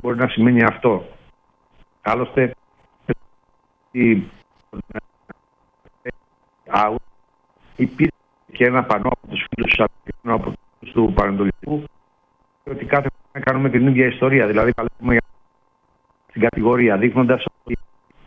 μπορεί να σημαίνει αυτό. Άλλωστε, υπήρχε και ένα πανό από τους φίλους του Πανετολικού ότι κάθε φορά κάνουμε την ίδια ιστορία. Δηλαδή, παλεύουμε στην κατηγορία, δείχνοντας ότι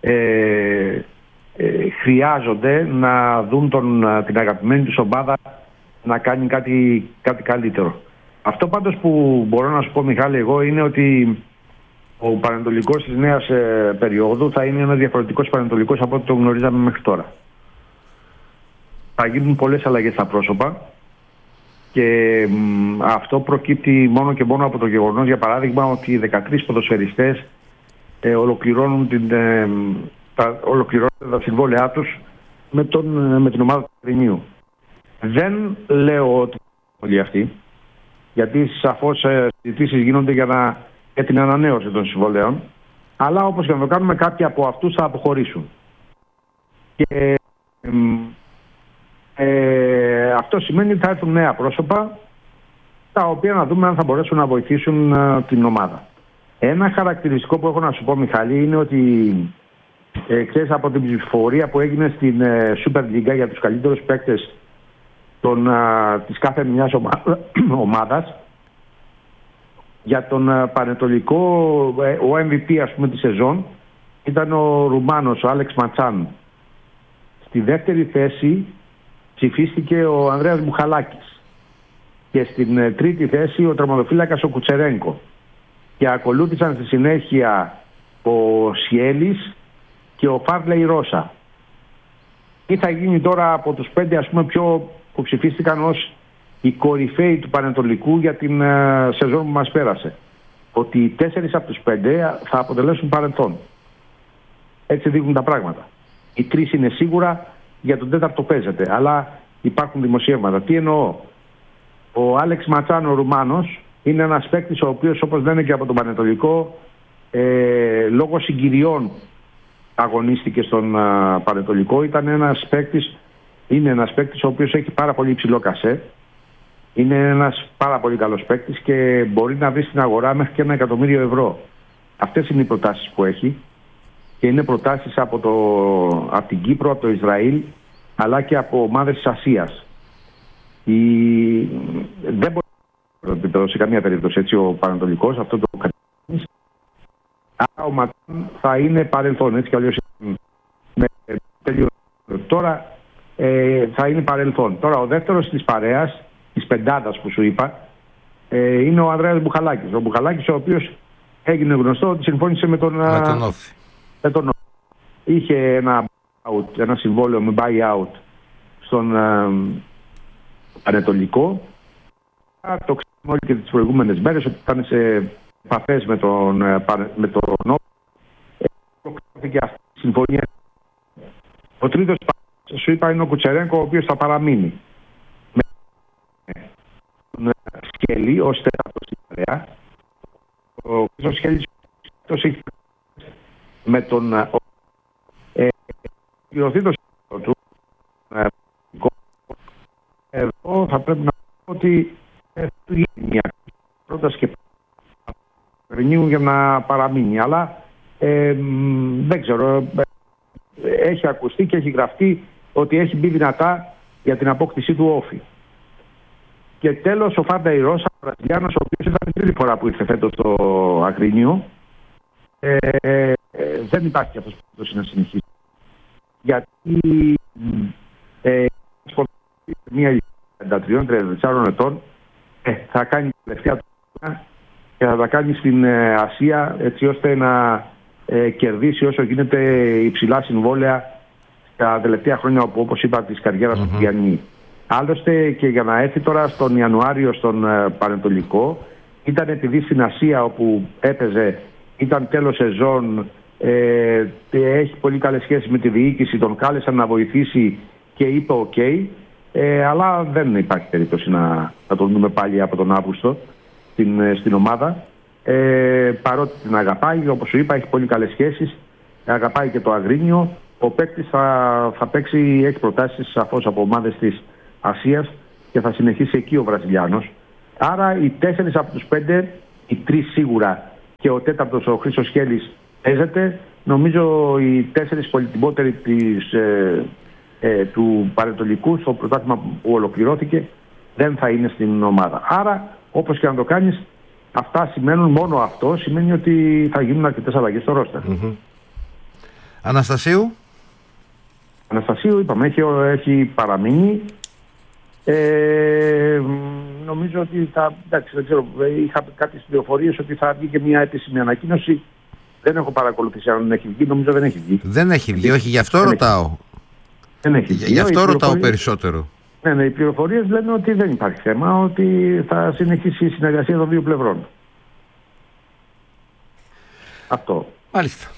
χρειάζονται να δουν την αγαπημένη τους ομάδα να κάνει κάτι καλύτερο. Αυτό πάντως που μπορώ να σου πω, Μιχάλη, εγώ είναι ότι ο Πανετολικός της νέας περίοδου θα είναι ένας διαφορετικός Πανετολικός από ό,τι το γνωρίζαμε μέχρι τώρα. Θα γίνουν πολλές αλλαγές στα πρόσωπα και αυτό προκύπτει μόνο και μόνο από το γεγονός, για παράδειγμα, ότι οι 13 ποδοσφαιριστές ολοκληρώνουν τα συμβόλαιά τους με την ομάδα του Αγρινίου. Δεν λέω ότι όλοι αυτοί, γιατί σαφώς συζητήσεις γίνονται για την ανανέωση των συμβολέων, αλλά όπως και να το κάνουμε, κάποιοι από αυτούς θα αποχωρήσουν. Και αυτό σημαίνει ότι θα έρθουν νέα πρόσωπα, τα οποία να δούμε αν θα μπορέσουν να βοηθήσουν την ομάδα. Ένα χαρακτηριστικό που έχω να σου πω, Μιχάλη, είναι ότι ξέρεις, από την ψηφοφορία που έγινε στην Super League για τους καλύτερους παίκτες της κάθε μιας ομάδας, για τον Πανετολικό ο MVP, ας πούμε, τη σεζόν ήταν ο Ρουμάνος, ο Άλεξ Ματσάν. Στη δεύτερη θέση ψηφίστηκε ο Ανδρέας Μπουχαλάκης και στην τρίτη θέση ο τερματοφύλακας ο Κουτσερένκο, και ακολούθησαν στη συνέχεια ο Σιέλης και ο Φάρλεϊ Ρώσα. Τι θα γίνει τώρα από τους 5, ας πούμε, που ψηφίστηκαν ως οι κορυφαίοι του Πανετολικού για την σεζόν που μας πέρασε? Ότι οι 4 από τους 5 θα αποτελέσουν παρελθόν. Έτσι δείχνουν τα πράγματα. Οι 3 είναι σίγουρα, για τον 4ο παίζεται, αλλά υπάρχουν δημοσιεύματα. Τι εννοώ? Ο Άλεξ Ματσάν, ο Ρουμάνος, είναι ένας παίκτης ο οποίος, όπως λένε και από τον Πανετολικό, λόγω συγκυριών αγωνίστηκε στον Πανετολικό. Είναι ένας παίκτης ο οποίος έχει πάρα πολύ υψηλό κασέ. Είναι ένας πάρα πολύ καλός παίκτης και μπορεί να βρει στην αγορά μέχρι και 1 εκατομμύριο ευρώ. Αυτές είναι οι προτάσεις που έχει, και είναι προτάσεις από την Κύπρο, από το Ισραήλ, αλλά και από ομάδες της Ασίας. Δεν μπορεί να σε καμία περίπτωση έτσι ο Πανετολικός, αυτό το κάνει. Άρα ο Ματάν θα είναι παρελθόν, έτσι κι αλλιώς. Τώρα θα είναι παρελθόν. Τώρα ο δεύτερος της παρέας, της πεντάδας που σου είπα, είναι ο Ανδρέας Μπουχαλάκης. Ο Μπουχαλάκης, ο οποίος έγινε γνωστό ότι συμφώνησε με τον Όφη. Είχε ένα συμβόλαιο με buyout στον Πανετολικό. Το ξέρουμε όλοι και τις προηγούμενες μέρες ότι ήταν σε επαφές με τον Όφη. Προκλήθηκε αυτή η συμφωνία. Ο τρίτος, σου είπα, είναι ο Κουτσερένκο, ο οποίος θα παραμείνει. Με τον Σκέλη ως τέταρτος στην παρέα. Ο Σκέλης έχει με τον πληρωθεί το σύστημα του. Εδώ θα πρέπει να πω ότι γίνει μια πρόταση και Αγρινίου για να παραμείνει, αλλά δεν ξέρω, έχει ακουστεί και έχει γραφτεί ότι έχει μπει δυνατά για την απόκτησή του Όφη. Και τέλος ο Φάρλεϊ Ρώσα, ο Βραζιλιάνος, ο οποίος ήταν η τρίτη φορά που ήρθε φέτος στο Αγρίνιο. Δεν υπάρχει αυτός που να συνεχίσει. Γιατί μια ηλικία 33-34 ετών θα κάνει την τελευταία του και θα τα κάνει στην Ασία, έτσι ώστε να κερδίσει όσο γίνεται υψηλά συμβόλαια τα τελευταία χρόνια, όπως είπα, της καριέρας του Γιάννη. Άλλωστε και για να έρθει τώρα στον Ιανουάριο στον Πανετολικό, ήταν επειδή στην Ασία όπου έπαιζε ήταν τέλος σεζόν, έχει πολύ καλές σχέσεις με τη διοίκηση, τον κάλεσαν να βοηθήσει και είπε ok, αλλά δεν υπάρχει περίπτωση να τον δούμε πάλι από τον Αύγουστο στην ομάδα, παρότι την αγαπάει, όπως σου είπα, έχει πολύ καλές σχέσεις, αγαπάει και το Αγρίνιο. Ο παίκτης θα παίξει, έχει προτάσεις σαφώς από ομάδες της Ασίας και θα συνεχίσει εκεί ο Βραζιλιάνος. Άρα οι 4 από τους 5, οι 3 σίγουρα και ο τέταρτος, ο Χρήστος Χέλης, παίζεται. Νομίζω οι 4 πολυτιμότεροι του Πανετολικού στο πρωτάθλημα που ολοκληρώθηκε δεν θα είναι στην ομάδα. Άρα, όπως και να το κάνεις, αυτά σημαίνουν, μόνο αυτό σημαίνει ότι θα γίνουν αρκετές αλλαγές στο ρόστερ. Αναστασίου, είπαμε, έχει παραμείνει. Νομίζω ότι εντάξει, δεν ξέρω, είχα κάποιες πληροφορίες ότι θα βγει και μια επίσημη ανακοίνωση. Δεν έχω παρακολουθήσει αν έχει βγει, νομίζω δεν έχει βγει. Δεν έχει βγει, όχι, γι' αυτό ρωτάω. Δεν έχει βγει. Γι' αυτό ρωτάω περισσότερο. Ναι, οι πληροφορίες λένε ότι δεν υπάρχει θέμα, ότι θα συνεχίσει η συνεργασία των δύο πλευρών. Αυτό. Μάλιστα.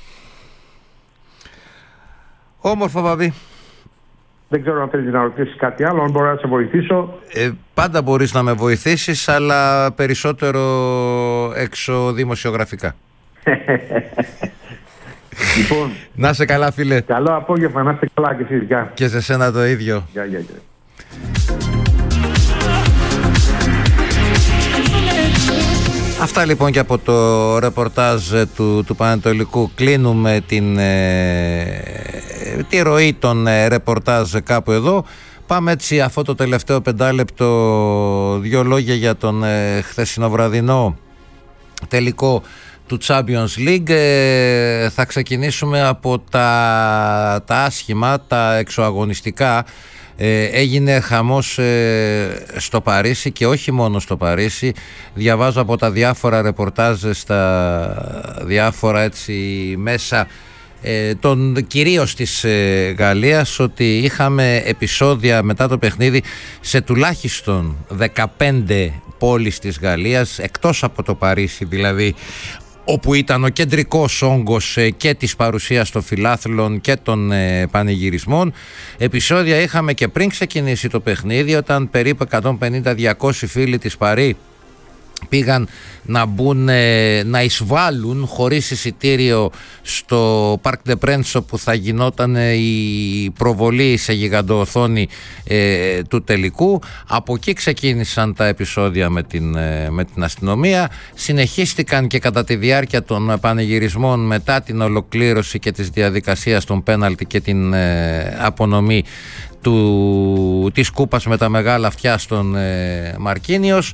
Όμορφο, Παπή. Δεν ξέρω αν θέλεις να ρωτήσεις κάτι άλλο, αν μπορώ να σε βοηθήσω. Πάντα μπορείς να με βοηθήσεις, αλλά περισσότερο έξω δημοσιογραφικά. Λοιπόν, να είσαι καλά, φίλε. Καλό απόγευμα, να είστε καλά και εσείς. Γεια. Και σε σένα το ίδιο. Γεια. Αυτά λοιπόν και από το ρεπορτάζ του Πανετολικού. Κλείνουμε τη ροή των ρεπορτάζ κάπου εδώ. Πάμε έτσι αυτό το τελευταίο 5 λεπτό, 2 λόγια για τον χθεσινοβραδινό τελικό του Champions League. Θα ξεκινήσουμε από τα άσχημα, τα εξωαγωνιστικά. Έγινε χαμός στο Παρίσι και όχι μόνο στο Παρίσι. Διαβάζω από τα διάφορα ρεπορτάζ στα διάφορα έτσι μέσα κυρίως της Γαλλίας, ότι είχαμε επεισόδια μετά το παιχνίδι σε τουλάχιστον 15 πόλεις της Γαλλίας, εκτός από το Παρίσι δηλαδή, όπου ήταν ο κεντρικός όγκος και της παρουσίας των φιλάθλων και των πανηγυρισμών. Επεισόδια είχαμε και πριν ξεκινήσει το παιχνίδι, όταν περίπου 150-200 φίλοι της Παρί πήγαν να μπουν, να εισβάλλουν χωρίς εισιτήριο στο Parc des Princes, όπου θα γινόταν η προβολή σε γιγαντοοθόνη του τελικού. Από εκεί ξεκίνησαν τα επεισόδια με την αστυνομία. Συνεχίστηκαν και κατά τη διάρκεια των πανηγυρισμών μετά την ολοκλήρωση και της διαδικασίας των πέναλτι και την απονομή της κούπας με τα μεγάλα αυτιά στον Μαρκίνιος.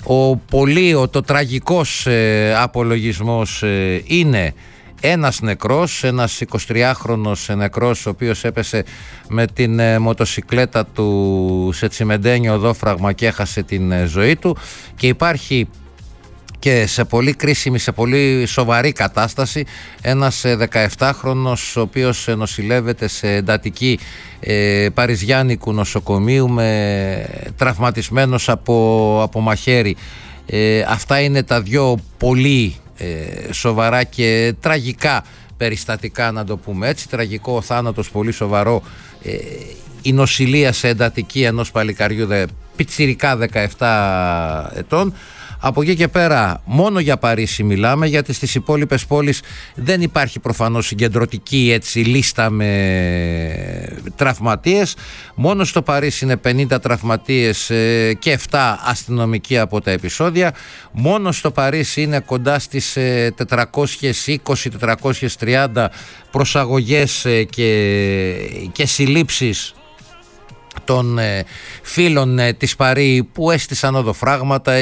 Το τραγικός απολογισμός είναι ένας νεκρός, ένας 23χρονος νεκρός, ο οποίος έπεσε με την μοτοσικλέτα του σε τσιμεντένιο οδόφραγμα και έχασε την ζωή του, και υπάρχει και σε πολύ κρίσιμη, σε πολύ σοβαρή κατάσταση ένας 17χρονος, ο οποίος νοσηλεύεται σε εντατική παριζιάνικου νοσοκομείου, τραυματισμένος από μαχαίρι. Αυτά είναι τα δύο πολύ σοβαρά και τραγικά περιστατικά, να το πούμε έτσι. Τραγικό ο θάνατος, πολύ σοβαρό η νοσηλεία σε εντατική ενός παλικαριού πιτσιρικά 17 ετών. Από εκεί και πέρα μόνο για Παρίσι μιλάμε, γιατί στις υπόλοιπες πόλεις δεν υπάρχει προφανώς συγκεντρωτική έτσι λίστα με τραυματίες. Μόνο στο Παρίσι είναι 50 τραυματίες και 7 αστυνομικοί από τα επεισόδια. Μόνο στο Παρίσι είναι κοντά στις 420-430 προσαγωγές και συλλήψεις των φίλων της Παρί που έστησαν οδοφράγματα,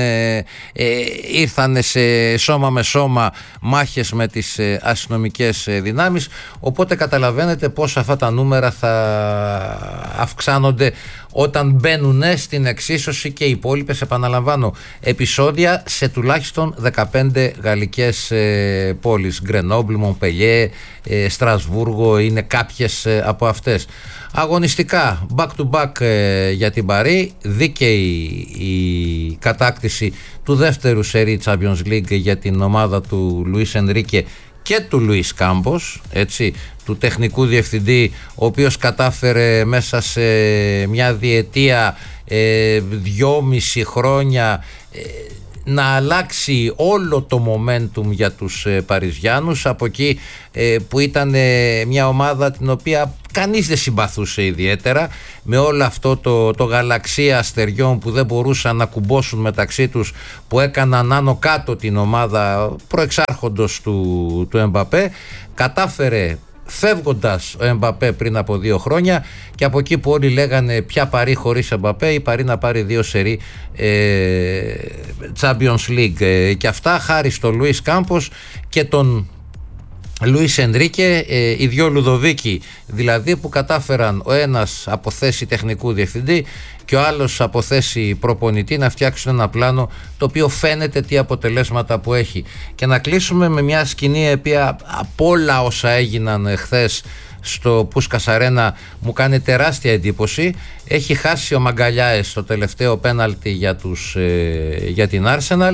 ήρθαν σε σώμα με σώμα μάχες με τις αστυνομικές δυνάμεις. Οπότε καταλαβαίνετε πως αυτά τα νούμερα θα αυξάνονται όταν μπαίνουν στην εξίσωση και οι υπόλοιπες, επαναλαμβάνω, επεισόδια σε τουλάχιστον 15 γαλλικές πόλεις. Γκρενόμπλ, Μομπελιέ, Στρασβούργο είναι κάποιες από αυτές. Αγωνιστικά back to back για την Παρί, δίκαιη η κατάκτηση του δεύτερου σερί Champions League για την ομάδα του Λουίς Ενρίκε και του Λουίς Κάμπος, έτσι, του τεχνικού διευθυντή, ο οποίος κατάφερε μέσα σε μια διετία, 2,5 χρόνια, να αλλάξει όλο το momentum για τους Παριζιάνους. Από εκεί που ήταν μια ομάδα την οποία κανείς δεν συμπαθούσε ιδιαίτερα, με όλο αυτό το γαλαξία αστεριών που δεν μπορούσαν να κουμπώσουν μεταξύ τους, που έκαναν άνω κάτω την ομάδα προεξάρχοντος του Εμπαπέ. Κατάφερε, φεύγοντας ο Εμπαπέ πριν από 2 χρόνια, και από εκεί που όλοι λέγανε ποια Παρί χωρίς Εμπαπέ, η Παρί να πάρει 2 σερί Champions League, και αυτά χάρη στο Λουίς Κάμπος και τον Λουίς Ενρίκε, οι 2 Λουδοβίκοι δηλαδή, που κατάφεραν ο ένας από θέση τεχνικού διευθυντή και ο άλλος από θέση προπονητή να φτιάξουν ένα πλάνο το οποίο φαίνεται τι αποτελέσματα που έχει. Και να κλείσουμε με μια σκηνή η οποία από όλα όσα έγιναν χθες στο Πούσκας Αρένα μου κάνει τεράστια εντύπωση. Έχει χάσει ο Μαγκαλιάες το τελευταίο πέναλτι για την Arsenal.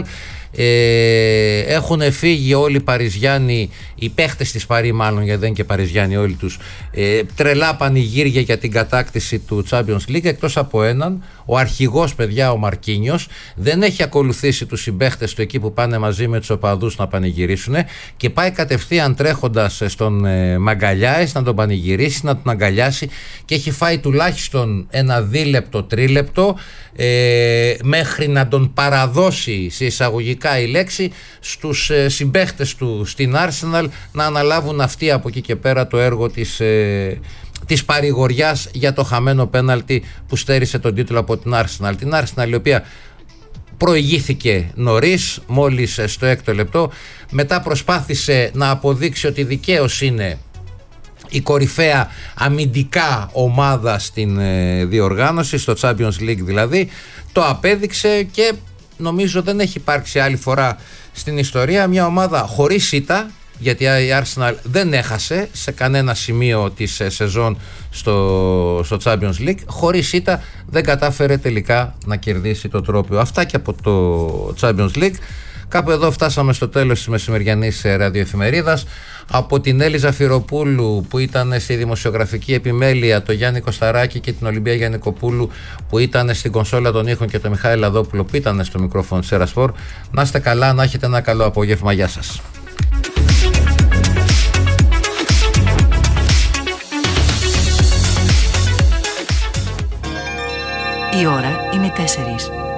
Έχουν φύγει όλοι οι Παριζιάνοι, οι παίχτες της Παρί μάλλον, γιατί δεν είναι και Παριζιάνοι όλοι τους, τρελά πανηγύρια για την κατάκτηση του Champions League, εκτός από έναν, ο αρχηγός, παιδιά, ο Μαρκίνιος, δεν έχει ακολουθήσει τους συμπαίχτες του εκεί που πάνε μαζί με τους οπαδούς να πανηγυρίσουν, και πάει κατευθείαν τρέχοντας στον Μαγκαλιάες να τον πανηγυρίσει, να τον αγκαλιάσει, και έχει φάει τουλάχιστον ένα 2 τρίλεπτο μέχρι να τον παραδώσει, σε εισαγωγικά η λέξη, στους συμπαίχτες του στην Arsenal, να αναλάβουν αυτοί από εκεί και πέρα το έργο της παρηγοριάς για το χαμένο πέναλτι που στέρισε τον τίτλο από την Arsenal. Την Arsenal η οποία προηγήθηκε νωρίς, μόλις στο 6ο λεπτό, μετά προσπάθησε να αποδείξει ότι δικαίως είναι η κορυφαία αμυντικά ομάδα στην διοργάνωση, στο Champions League δηλαδή, το απέδειξε, και νομίζω δεν έχει υπάρξει άλλη φορά στην ιστορία μια ομάδα χωρίς ήττα, γιατί η Arsenal δεν έχασε σε κανένα σημείο της σεζόν στο Champions League, χωρίς ήττα δεν κατάφερε τελικά να κερδίσει το τρόπαιο. Αυτά και από το Champions League. Κάπου εδώ φτάσαμε στο τέλος της μεσημεριανής ραδιοεφημερίδας. Από την Έλλη Ζαφυροπούλου που ήταν στη δημοσιογραφική επιμέλεια, το Γιάννη Κωσταράκη και την Ολυμπία Γιαννικοπούλου που ήταν στην κονσόλα των ήχων και το Μιχάλη Λαδόπουλο που ήταν στο μικρόφωνο της Ερασπορ, να είστε καλά, να έχετε ένα καλό απόγευμα. Γεια σας. Η ώρα είναι 4.